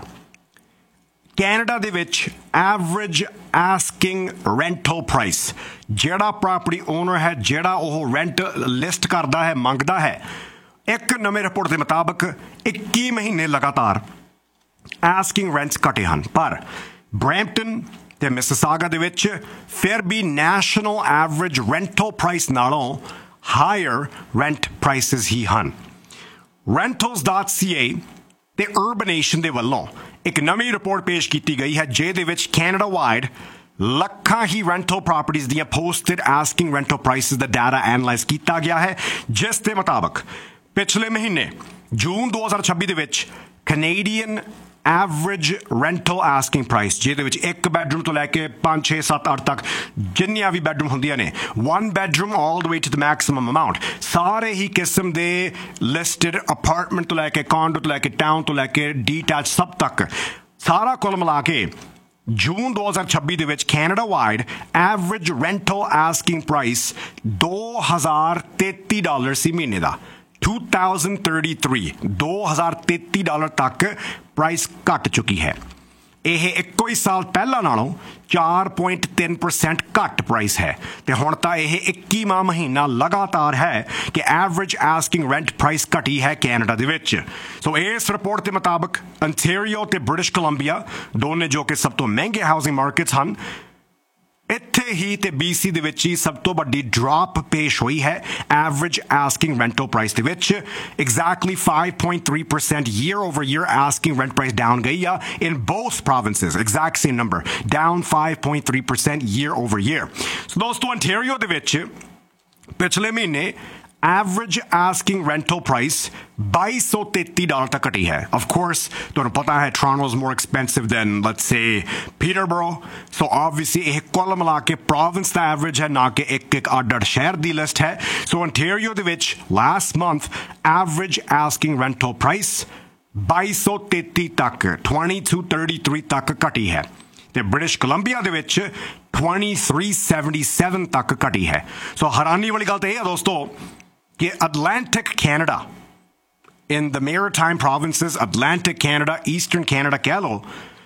A: ਕੈਨੇਡਾ ਦੇ ਵਿੱਚ ਐਵਰੇਜ ਆਸਕਿੰਗ ਰੈਂਟਲ ਪ੍ਰਾਈਸ, ਜਿਹੜਾ ਪ੍ਰਾਪਰਟੀ ਓਨਰ ਹੈ, ਜਿਹੜਾ ਉਹ ਰੈਂਟ ਲਿਸਟ ਕਰਦਾ ਹੈ, ਮੰਗਦਾ ਹੈ, ਇੱਕ ਨਵੇਂ ਰਿਪੋਰਟ ਦੇ ਮੁਤਾਬਕ ਇੱਕੀ ਮਹੀਨੇ ਲਗਾਤਾਰ ਆਸਕਿੰਗ ਰੈਂਟਸ ਘਟੇ ਹਨ। ਪਰ ਬਰੈਂਪਟਨ ਤੇ ਮਿਸਿਸਾਗਾ ਦੇ ਵਿੱਚ ਫਿਰ ਵੀ ਨੈਸ਼ਨਲ ਐਵਰੇਜ ਰੈਂਟਲ ਪ੍ਰਾਈਸ ਨਾਲੋਂ ਹਾਇਰ ਰੈਂਟ ਪ੍ਰਾਈਸਿਸ ਹੀ ਹਨ। ਰੈਂਟਲਸ ਡਾਟ ਸੀ ਏ ਤੇ ਅਰਬਨੇਸ਼ਨ ਦੇ ਵੱਲੋਂ ਇੱਕ ਨਵੀਂ ਰਿਪੋਰਟ ਪੇਸ਼ ਕੀਤੀ ਗਈ ਹੈ, ਜਿਹਦੇ ਵਿੱਚ ਕੈਨੇਡਾ ਵਾਈਡ ਲੱਖਾਂ ਹੀ ਰੈਂਟਲ ਪ੍ਰਾਪਰਟੀਜ਼ ਦੀਆਂ ਪੋਸਟਡ ਆਸਕਿੰਗ ਰੈਂਟਲ ਪ੍ਰਾਈਸਿਸ ਦਾ ਡਾਟਾ ਐਨਾਲਾਈਜ਼ ਕੀਤਾ ਗਿਆ ਹੈ, ਜਿਸ ਦੇ ਮੁਤਾਬਕ ਪਿਛਲੇ ਮਹੀਨੇ ਜੂਨ ਦੋ ਹਜ਼ਾਰ ਛੱਬੀ ਦੇ ਵਿੱਚ Canadian average rental asking price, ਜਿਹਦੇ ਵਿੱਚ ਇੱਕ ਬੈਡਰੂਮ ਤੋਂ ਲੈ ਕੇ ਪੰਜ ਛੇ ਸੱਤ ਅੱਠ ਤੱਕ ਜਿੰਨੀਆਂ ਵੀ ਬੈਡਰੂਮ ਹੁੰਦੀਆਂ ਨੇ, one bedroom all the way to the maximum amount, ਸਾਰੇ ਹੀ ਕਿਸਮ ਦੇ ਲਿਸਟਡ ਅਪਾਰਟਮੈਂਟ ਤੋਂ ਲੈ ਕੇ ਕੌਂਡੋ ਤੋਂ ਲੈ ਕੇ ਟਾਊਨ ਤੋਂ ਲੈ ਕੇ ਡੀਟੈਚ ਸਭ ਤੱਕ, ਸਾਰਾ ਕੁੱਲ ਮਿਲਾ ਕੇ ਜੂਨ ਦੋ ਹਜ਼ਾਰ ਛੱਬੀ ਦੇ ਵਿੱਚ Canada wide average rental asking price ਦੋ ਹਜ਼ਾਰ ਤੇਤੀ ਡਾਲਰ ਸੀ ਮਹੀਨੇ ਦਾ। two thousand thirty-three दो हज़ार तैंतीस डॉलर तक प्राइस घट चुकी है। ਇਹ ਇੱਕੋ ਹੀ ਸਾਲ ਪਹਿਲਾਂ ਨਾਲੋਂ four point three percent ਘੱਟ ਪ੍ਰਾਈਸ ਹੈ ਤੇ ਹੁਣ ਤਾਂ ਇਹ ਇੱਕੀਵਾਂ ਮਹੀਨਾ ਲਗਾਤਾਰ ਹੈ ਕਿ ਐਵਰੇਜ ਆਸਕਿੰਗ ਰੈਂਟ ਪ੍ਰਾਈਸ ਘਟੀ ਹੈ ਕੈਨੇਡਾ ਦੇ ਵਿੱਚ। ਸੋ ਇਸ ਰਿਪੋਰਟ ਦੇ ਮੁਤਾਬਕ ਅੰਟੈਰੀਓ ਤੇ ਬ੍ਰਿਟਿਸ਼ ਕੋਲੰਬੀਆ ਦੋਨੇ ਜੋ ਕਿ ਸਭ ਤੋਂ ਮਹਿੰਗੇ ਹਾਊਸਿੰਗ ਮਾਰਕੀਟਸ ਹਨ, ਇੱਥੇ ਹੀ ਤੇ ਬੀਸੀ ਦੇ ਵਿੱਚ ਹੀ ਸਭ ਤੋਂ ਵੱਡੀ ਡ੍ਰੌਪ ਪੇਸ਼ ਹੋਈ ਹੈ ਐਵਰੇਜ ਆਸਕਿੰਗ ਰੈਂਟਲ ਪ੍ਰਾਈਸ ਦੇ ਵਿੱਚ। Exactly five point three percent year over year asking rent price down ਗਈ ਆ in both provinces, exact same number, down five point three percent year over year। ਸੋ ਦੋਸਤੋ ਅੰਟੈਰੀਓ ਦੇ ਵਿੱਚ ਪਿਛਲੇ ਮਹੀਨੇ ਐਵਰੇਜ ਆਸਕਿੰਗ ਰੈਂਟਲ ਪ੍ਰਾਈਸ ਬਾਈ ਸੌ ਤੇਤੀ ਡਾਲਰ ਤੱਕ ਘਟੀ ਹੈ। ਆਫ ਕੋਰਸ ਤੁਹਾਨੂੰ ਪਤਾ ਹੈ Toronto is more expensive then let's say ਪੀਟਰਬoro, so obviously ਇਹ ਕੁੱਲ ਮਿਲਾ ਕੇ ਪ੍ਰੋਵਿੰਸ ਦਾ ਐਵਰੇਜ ਹੈ, ਨਾ ਕਿ ਇੱਕ ਇੱਕ ਅੱਡ ਅੱਡ ਸ਼ਹਿਰ ਦੀ ਲਿਸਟ ਹੈ। ਸੋ ਅੰਟੈਰੀਓ ਦੇ ਵਿੱਚ last month average asking rental price ਬਾਈ ਸੌ ਤੇਤੀ ਤੱਕ twenty-two thirty-three ਤੱਕ ਘਟੀ ਹੈ ਤੇ ਬ੍ਰਿਟਿਸ਼ ਕੋਲੰਬੀਆ ਦੇ ਵਿੱਚ twenty-three seventy-seven ਤੱਕ ਘਟੀ ਹੈ। ਸੋ ਹੈਰਾਨੀ ਵਾਲੀ ਗੱਲ ਤਾਂ ਇਹ ਹੈ ਦੋਸਤੋ ਕਿ Atlantic Canada, in the maritime provinces, Atlantic Canada, Eastern Canada ਕਹਿ ਲਓ,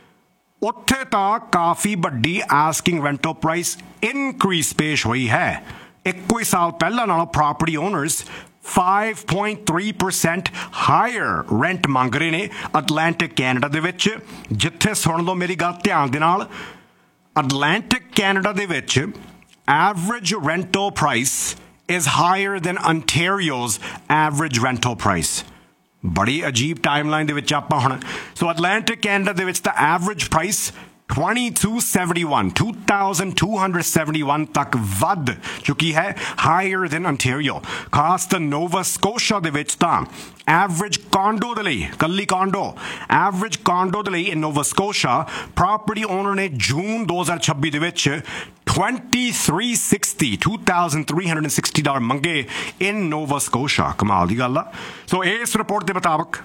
A: ਉੱਥੇ ਤਾਂ ਕਾਫੀ ਵੱਡੀ ਆਸਕਿੰਗ ਰੈਂਟਲ ਪ੍ਰਾਈਸ ਇਨਕਰੀਜ਼ ਪੇਸ਼ ਹੋਈ ਹੈ। ਇੱਕੋ ਹੀ ਸਾਲ ਪਹਿਲਾਂ ਨਾਲੋਂ property honours five point three percent hire rent ਮੰਗ ਰਹੇ ਨੇ ਅਟਲਾਂਟਿਕ ਕੈਨੇਡਾ ਦੇ ਵਿੱਚ, ਜਿੱਥੇ ਸੁਣ ਲਓ ਮੇਰੀ ਗੱਲ ਧਿਆਨ ਦੇ ਨਾਲ, ਅਟਲਾਂਟਿਕ ਕੈਨੇਡਾ ਦੇ ਵਿੱਚ average rental price is higher than Ontario's average rental price। ਬੜੀ ਅਜੀਬ ਟਾਈਮਲਾਈਨ ਦੇ ਵਿੱਚ ਆਪਾਂ ਹੁਣ। ਸੋ ਅਟਲਾਂਟਿਕ ਕੈਨੇਡਾ ਦੇ ਵਿੱਚ ਤਾਂ average price twenty-two seventy-one two thousand two hundred seventy-one ਤੱਕ ਵੱਧ ਚੁੱਕੀ ਹੈ, ਹਾਇਰ ਦੈਨ ਅੰਟੈਰੀਓ। ਖਾਸ ਤਾਂ ਨੋਵਾ ਸਕੋਸ਼ਾ ਦੇ ਵਿੱਚ ਤਾਂ ਐਵਰੇਜ ਕਾਂਡੋ ਦੇ ਲਈ, ਕੱਲੀ ਕਾਂਡੋ ਐਵਰੇਜ ਕਾਂਡੋ ਦੇ ਲਈ ਇਨ ਨੋਵਾ ਸਕੋਸ਼ਾ ਪ੍ਰਾਪਰਟੀ ਓਨਰ ਨੇ ਜੂਨ ਦੋ ਹਜ਼ਾਰ ਛੱਬੀ ਦੇ ਵਿੱਚ twenty-three sixty two thousand three hundred sixty dollar ਮੰਗੇ ਇਨ ਨੋਵਾ ਸਕੋਸ਼ਾ। ਕਮਾਲ ਦੀ ਗੱਲ ਆ। ਸੋ ਇਸ ਰਿਪੋਰਟ ਦੇ ਮੁਤਾਬਕ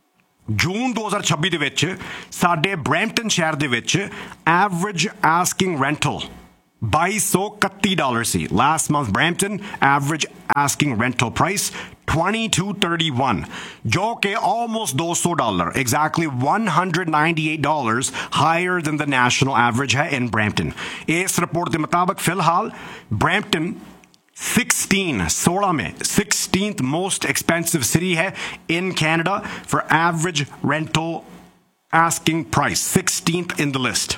A: ਜੂਨ ਦੋ ਹਜ਼ਾਰ ਛੱਬੀ ਦੇ ਵਿੱਚ ਸਾਡੇ ਬਰੈਂਪਟਨ ਸ਼ਹਿਰ ਦੇ ਵਿੱਚ ਐਵਰੇਜ ਆਸਕਿੰਗ ਰੈਂਟਲ ਬਾਈ ਸੌ ਇਕੱਤੀ ਡਾਲਰ ਸੀ। Last month Brampton average asking rental price twenty-two thirty-one, ਜੋ ਕਿ almost two hundred dollar, exactly one hundred ninety-eight dollars higher than the national average ਹੈ in Brampton। ਇਸ ਰਿਪੋਰਟ ਦੇ ਮੁਤਾਬਕ ਫਿਲਹਾਲ ਬਰੈਂਪਟਨ sixteen सोलह में sixteenth most expensive city है in Canada for average rental asking price, sixteenth in the list।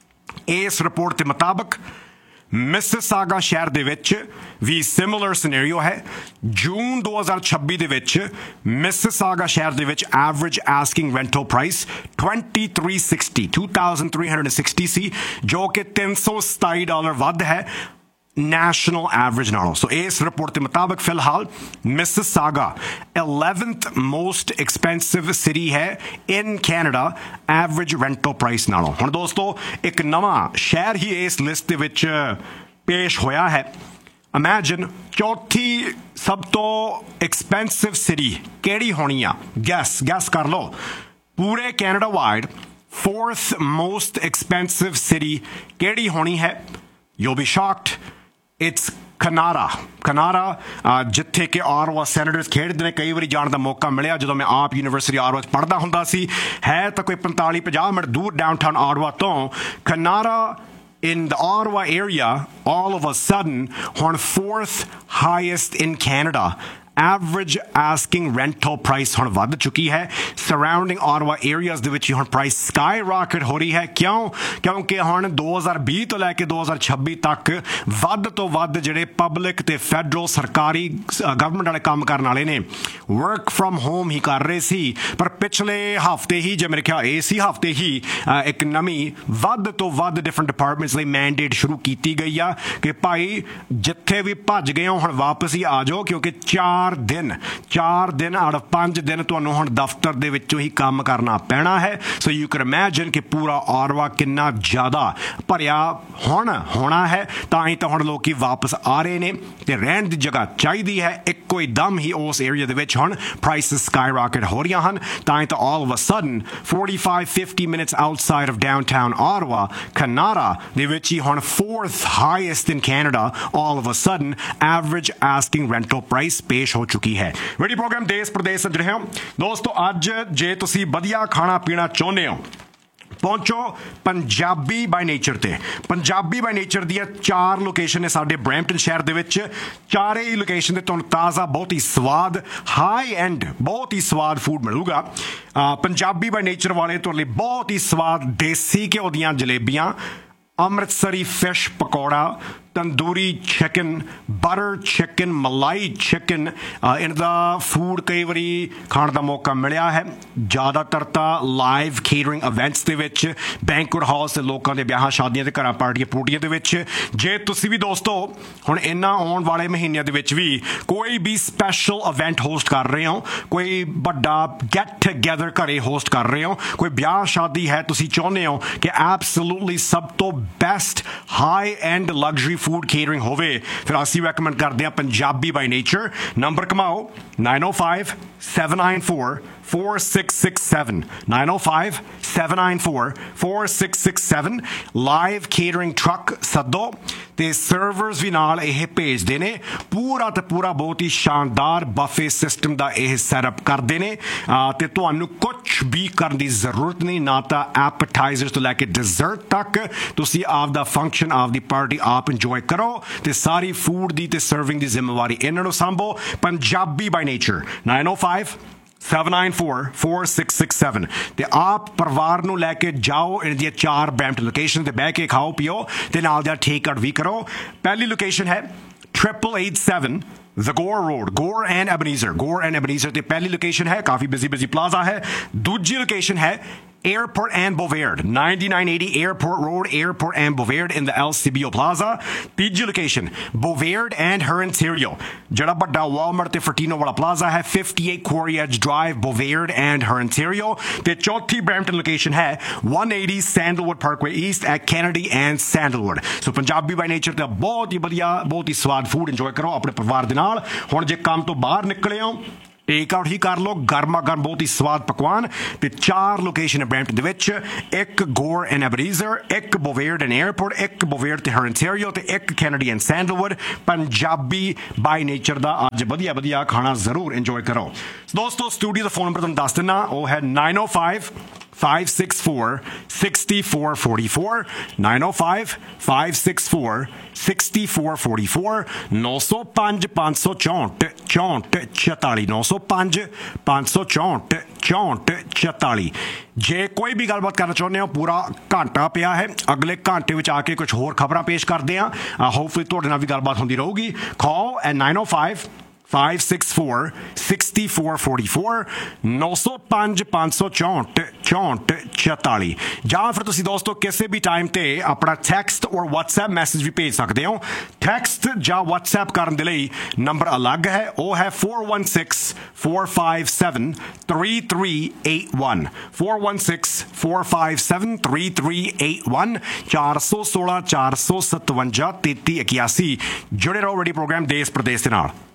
A: इस रिपोर्ट के मुताबिक मिसिसागा शहर ਦੇ ਵਿੱਚ ਵੀ ਸਿਮਿਲਰ ਸਿਨੈਰੀਓ ਹੈ। ਜੂਨ ਦੋ ਹਜ਼ਾਰ ਛੱਬੀ ਦੇ ਵਿੱਚ ਮਿਸਿਸਾਗਾ ਸ਼ਹਿਰ ਦੇ ਵਿੱਚ average asking rental price twenty-three sixty two thousand three hundred sixty ਸੀ, ਜੋ ਕਿ ਤਿੰਨ ਸੌ ਸਤਾਈ ਡਾਲਰ ਵੱਧ ਹੈ national average ਨਾਲੋਂ। ਸੋ ਇਸ ਰਿਪੋਰਟ ਦੇ ਮੁਤਾਬਕ ਫਿਲਹਾਲ Mississauga eleventh most expensive city ਹੈ in Canada average rental price ਨਾਲੋਂ। ਹੁਣ ਦੋਸਤੋ ਇੱਕ ਨਵਾਂ ਸ਼ਹਿਰ ਹੀ ਇਸ ਲਿਸਟ ਦੇ ਵਿੱਚ ਪੇਸ਼ ਹੋਇਆ ਹੈ। ਇਮੈਜਿਨ ਚੌਥੀ ਸਭ ਤੋਂ ਐਕਸਪੈਂਸਿਵ ਸਿਟੀ ਕਿਹੜੀ ਹੋਣੀ ਆ? ਗੈਸ ਗੈਸ ਕਰ ਲਓ। ਪੂਰੇ Canada wide fourth most expensive city ਕਿਹੜੀ ਹੋਣੀ ਹੈ? You'll be shocked। It's Kanara। Kanara ਜਿੱਥੇ ਕਿ ਆਰਵਾ ਸੈਨੇਟਰਸ ਖੇਡਦੇ ਨੇ। ਕਈ ਵਾਰੀ ਜਾਣ ਦਾ ਮੌਕਾ ਮਿਲਿਆ ਜਦੋਂ ਮੈਂ ਆਪ ਯੂਨੀਵਰਸਿਟੀ ਆਰਵਾ 'ਚ ਪੜ੍ਹਦਾ ਹੁੰਦਾ ਸੀ। ਹੈ ਤਾਂ ਕੋਈ ਪੰਤਾਲੀ ਪੰਜਾਹ ਮਿੰਟ ਦੂਰ ਡਾਊਨਟਾਊਨ ਆਰਵਾ ਤੋਂ। Kanara in the Ottawa area all of a sudden ਹੁਣ fourth highest in Canada average asking rental price ਹੁਣ ਵੱਧ ਚੁੱਕੀ ਹੈ। ਸਰਾਊਂਡਿੰਗ ਆਟਾਵਾ ਏਰੀਆਜ਼ ਦੇ ਵਿੱਚ ਹੁਣ ਪ੍ਰਾਈਸ ਸਕਾਈ ਰਾਕਟ ਹੋ ਰਹੀ ਹੈ। ਕਿਉਂ? ਕਿਉਂਕਿ ਹੁਣ ਦੋ ਹਜ਼ਾਰ ਵੀਹ ਤੋਂ ਲੈ ਕੇ ਦੋ ਹਜ਼ਾਰ ਛੱਬੀ ਤੱਕ ਵੱਧ ਤੋਂ ਵੱਧ ਜਿਹੜੇ ਪਬਲਿਕ ਤੇ ਫੈਡਰਲ ਸਰਕਾਰੀ ਗਵਰਨਮੈਂਟ ਵਾਲੇ ਕੰਮ ਕਰਨ ਵਾਲੇ ਨੇ ਵਰਕ ਫਰੋਮ ਹੋਮ ਹੀ ਕਰ ਰਹੇ ਸੀ। ਪਰ ਪਿਛਲੇ ਹਫ਼ਤੇ ਹੀ ਜੇ ਮੇਰੇ ਖਿਆਲ ਇਸੇ ਹਫ਼ਤੇ ਹੀ ਇੱਕ ਨਵੀਂ ਵੱਧ ਤੋਂ ਵੱਧ ਡਿਫਰੈਂਟ ਡਿਪਾਰਟਮੈਂਟਸ ਲਈ ਮੈਂਡੇਟ ਸ਼ੁਰੂ ਕੀਤੀ ਗਈ ਆ ਕਿ ਭਾਈ ਜਿੱਥੇ ਵੀ ਭੱਜ ਗਏ ਹੋ ਹੁਣ ਵਾਪਸ ਹੀ ਆ ਜਾਓ, ਕਿਉਂਕਿ ਚਾਰ ਦਿਨ ਚਾਰ ਦਿਨ ਆੜ ਪੰਜ ਦਿਨ ਤੁਹਾਨੂੰ ਹੁਣ ਦਫ਼ਤਰ ਦੇ ਵਿੱਚੋਂ ਹੀ ਕੰਮ ਕਰਨਾ ਪੈਣਾ ਹੈ। ਸੋ ਯੂ ਕੈਨ ਇਮੈਜਿਨ ਕਿ ਪੂਰਾ ਆਟਾਵਾ ਕਿੰਨਾ ਜ਼ਿਆਦਾ ਭਰਿਆ ਹੁਣ ਹੋਣਾ ਹੈ। ਤਾਂ ਹੀ ਤਾਂ ਹੁਣ ਲੋਕੀ ਵਾਪਸ ਆ ਰਹੇ ਨੇ ਤੇ ਰਹਿਣ ਦੀ ਜਗ੍ਹਾ ਚਾਹੀਦੀ ਹੈ। ਇੱਕੋ ਹੀ ਦਮ ਹੀ ਉਸ ਏਰੀਆ ਦੇ ਵਿੱਚ ਹੁਣ ਪ੍ਰਾਈਸਿਸ ਸਕਾਈ ਰਾਕਟ ਹੋ ਰਹੀਆਂ ਹਨ। ਤਾਂ ਹੀ ਤਾਂ all of a sudden forty-five fifty minutes outside of downtown Ottawa, Kanara ਦੇ ਵਿੱਚ ਹੀ ਹੁਣ fourth highest in Canada all of a sudden average asking rental price ਪੇਸ਼ ਹੋ ਚੁੱਕੀ ਹੈ। ਰੇਡੀਓ ਪ੍ਰੋਗਰਾਮ ਦੇਸ਼ ਪ੍ਰਦੇਸ਼ ਸੁਣ ਰਹੇ ਹੋ ਦੋਸਤੋ। ਅੱਜ ਜੇ ਤੁਸੀਂ ਵਧੀਆ ਖਾਣਾ ਪੀਣਾ ਚਾਹੁੰਦੇ ਹੋ, ਪਹੁੰਚੋ ਪੰਜਾਬੀ ਬਾਈ ਨੇਚਰ ਤੇ। ਪੰਜਾਬੀ ਬਾਈ ਨੇਚਰ ਦੀਆਂ ਚਾਰ ਲੋਕੇਸ਼ਨ ਨੇ ਸਾਡੇ ਬਰੈਂਪਟਨ ਸ਼ਹਿਰ ਦੇ ਵਿੱਚ। ਚਾਰੇ ਹੀ ਲੋਕੇਸ਼ਨ ਤੇ ਤੁਹਾਨੂੰ ਤਾਜ਼ਾ, ਬਹੁਤ ਹੀ ਸਵਾਦ, ਹਾਈ ਐਂਡ ਬਹੁਤ ਹੀ ਸਵਾਦ ਫੂਡ ਮਿਲੂਗਾ। ਪੰਜਾਬੀ ਬਾਈ ਨੇਚਰ ਵਾਲੇ ਤੁਹਾਡੇ ਲਈ ਬਹੁਤ ਹੀ ਸਵਾਦ ਦੇਸੀ ਘਿਓ ਦੀਆਂ ਜਲੇਬੀਆਂ, ਅੰਮ੍ਰਿਤਸਰੀ fish pakora, tandoori chicken, butter chicken, ਮਲਾਈ ਚਿਕਨ, ਇਹਨਾਂ ਦਾ ਫੂਡ ਕਈ ਵਾਰੀ ਖਾਣ ਦਾ ਮੌਕਾ ਮਿਲਿਆ ਹੈ। ਜ਼ਿਆਦਾਤਰ ਤਾਂ ਲਾਈਵ ਕੇਟਰਿੰਗ ਇਵੈਂਟਸ ਦੇ ਵਿੱਚ, ਬੈਂਕੁਏਟ ਹਾਲਸ ਤੇ ਲੋਕਾਂ ਦੇ ਵਿਆਹਾਂ ਸ਼ਾਦੀਆਂ ਤੇ ਘਰਾਂ ਪਾਰਟੀਆਂ ਪੂਟੀਆਂ ਦੇ ਵਿੱਚ। ਜੇ ਤੁਸੀਂ ਵੀ ਦੋਸਤੋ ਹੁਣ ਇਹਨਾਂ ਆਉਣ ਵਾਲੇ ਮਹੀਨਿਆਂ ਦੇ ਵਿੱਚ ਵੀ ਕੋਈ ਵੀ ਸਪੈਸ਼ਲ ਇਵੈਂਟ ਹੋਸਟ ਕਰ ਰਹੇ ਹੋ, ਕੋਈ ਵੱਡਾ ਗੈਟ ਟੂਗੇਦਰ ਘਰੇ ਹੋਸਟ ਕਰ ਰਹੇ ਹੋ, ਕੋਈ ਵਿਆਹ ਸ਼ਾਦੀ ਹੈ, ਤੁਸੀਂ ਚਾਹੁੰਦੇ ਹੋ ਕਿ ਐਬਸੋਲੂਟਲੀ ਸਭ ਤੋਂ best high end luxury food catering ਹੋਵੇ, ਫਿਰ ਅਸੀਂ ਰეკਮੈਂਡ ਕਰਦੇ ਹਾਂ Punjabi by nature. Number ਕਮਾਓ nine oh five, seven nine four, four six six seven, nine oh five, seven nine four, four six six seven। Live catering truck ਸੱਦੋ ਤੇ ਸਰਵਰਸ ਵੀ ਨਾਲ ਇਹ ਭੇਜਦੇ ਨੇ। ਪੂਰਾ ਤੇ ਪੂਰਾ ਬਹੁਤ ਹੀ ਸ਼ਾਨਦਾਰ ਬਫੇ ਸਿਸਟਮ ਦਾ ਇਹ ਸੈਟਅਪ ਕਰਦੇ ਨੇ ਤੇ ਤੁਹਾਨੂੰ ਕੁਝ ਵੀ ਕਰਨ ਦੀ ਜ਼ਰੂਰਤ ਨਹੀਂ, ਨਾ ਤਾਂ ਐਪੇਟਾਈਜ਼ਰ ਤੋਂ ਲੈ ਕੇ ਡਿਜ਼ਰਟ ਤੱਕ। ਤੁਸੀਂ ਆਪ ਦਾ ਫੰਕਸ਼ਨ, ਆਪ ਦੀ ਪਾਰਟੀ ਆਪ ਇੰਜੋਏ ਕਰੋ ਤੇ ਸਾਰੀ ਫੂਡ ਦੀ ਤੇ ਸਰਵਿੰਗ ਦੀ ਜ਼ਿੰਮੇਵਾਰੀ ਇਹਨਾਂ ਨੂੰ ਸੰਭੋ। Punjabi by nature nine oh five, seven nine four, four six six seven। ਤੇ ਆਪ ਪਰਿਵਾਰ ਨੂੰ ਲੈ ਕੇ ਜਾਓ ਇਹਨਾਂ ਦੀਆਂ ਚਾਰ ਬੈਂਪਟਨ ਲੋਕੇਸ਼ਨ ਤੇ ਬਹਿ ਕੇ ਖਾਓ ਪੀਓ ਤੇ ਨਾਲ ਦਾ ਟੇਕ ਆਊਟ ਵੀ ਕਰੋ। ਪਹਿਲੀ ਲੋਕੇਸ਼ਨ ਹੈ triple eight seven The Gore Road, Gore and Ebenezer, Gore and Ebenezer ਤੇ ਪਹਿਲੀ ਲੋਕੇਸ਼ਨ ਹੈ, ਕਾਫੀ ਬਿਜ਼ੀ ਬਿਜ਼ੀ ਪਲਾਜ਼ਾ ਹੈ। ਦੂਜੀ ਲੋਕੇਸ਼ਨ ਹੈ Airport and Bovard, ninety-nine eighty Airport Road, Airport and Bovard in the El Cibio Plaza। ਤੀਜੀ ਲੋਕੇਸ਼ਨ Bovard and Herentario, ਜਿਹੜਾ ਵੱਡਾ Walmart ਤੇ Fortino ਵਾਲਾ ਪਲਾਜ਼ਾ ਹੈ, fifty-eight Quarry Edge Drive, Bovard and Herentario। ਤੇ ਚੌਥੀ ਬਰੈਂਪਟਨ ਲੋਕੇਸ਼ਨ ਹੈ one eighty Sandalwood Parkway East at Kennedy and Sandalwood। So Punjabi by nature ਦਾ ਬਹੁਤ ਹੀ ਵਧੀਆ, ਬਹੁਤ ਹੀ ਸਵਾਦ ਫੂਡ ਇੰਜੋਏ ਕਰੋ ਆਪਣੇ ਪਰਿਵਾਰ ਦੇ ਨਾਲ। ਹੁਣ ਜੇ ਕੰਮ ਤੋਂ ਬਾਹਰ ਨਿਕਲੇ ਹੋ, ਟੇਕ ਆਊਟ ਹੀ ਕਰ ਲਓ, ਗਰਮਾ ਗਰਮ ਬਹੁਤ ਹੀ ਸਵਾਦ ਪਕਵਾਨ। ਤੇ ਚਾਰ ਲੋਕੇਸ਼ਨ ਹੈ ਬਰੈਂਪਟਨ ਦੇ ਵਿੱਚ, ਇੱਕ ਗੋਰ ਐਂਡ ਐਬਰੀਜ਼ਰ, ਇੱਕ ਬੋਵੇਅਰਡ ਐਂਡ 에ਅਰਪੋਰਟ, ਇੱਕ ਬੋਵੇਅਰਡ ਤੇ ਹੈਰਨਟੇਰੀਓ ਤੇ ਇੱਕ Kennedy and sandalwood. Punjabi by nature ਦਾ ਅੱਜ ਵਧੀਆ ਵਧੀਆ ਖਾਣਾ ਜ਼ਰੂਰ ਇੰਜੋਏ ਕਰੋ ਦੋਸਤੋ। ਸਟੂਡੀਓ ਦਾ ਫੋਨ ਨੰਬਰ ਤੁਹਾਨੂੰ ਦੱਸ ਦਿੰਦਾ, ਉਹ ਹੈ nine oh five, five six four, six four four four, nine oh five, five six four, six four four four, nine oh five, five six four, chaunt, chaunt, forty, nine oh five, five six four, chaunt, chaunt। ਜੇ ਕੋਈ ਵੀ ਗੱਲਬਾਤ ਕਰਨਾ ਚਾਹੁੰਦੇ ਹੋ, ਪੂਰਾ ਘੰਟਾ ਪਿਆ ਹੈ, ਅਗਲੇ ਘੰਟੇ ਵਿੱਚ ਆ ਕੇ ਕੁਝ ਹੋਰ ਖਬਰਾਂ ਪੇਸ਼ ਕਰਦੇ ਹਾਂ। ਹੋਪਫੁਲੀ ਤੁਹਾਡੇ ਨਾਲ ਵੀ ਗੱਲਬਾਤ ਹੁੰਦੀ ਰਹੂਗੀ। ਕਾਲ at nine oh five, five six four, six four four four, nine oh five, five six four, chaunt, chaunt। ਜਾਂ ਫਿਰ ਤੁਸੀਂ ਦੋਸਤੋ ਕਿਸੇ ਵੀ ਟਾਈਮ ਤੇ ਆਪਣਾ ਟੈਕਸਟ ਔਰ WhatsApp ਮੈਸੇਜ ਵੀ ਭੇਜ ਸਕਦੇ ਹੋ। ਟੈਕਸਟ ਜਾਂ WhatsApp ਕਰਨ ਦੇ ਲਈ ਨੰਬਰ ਅਲੱਗ ਹੈ, ਉਹ ਹੈ four one six, four five seven, three three eight one, four one six, four five seven, three three eight one, four one six, four seven seven, three three eight one। ਜੁੜੇ ਰਹੋ ਰੇਡੀਓ ਪ੍ਰੋਗਰਾਮ ਦੇਸ਼ ਪ੍ਰਦੇਸ਼ ਦੇ ਨਾਲ।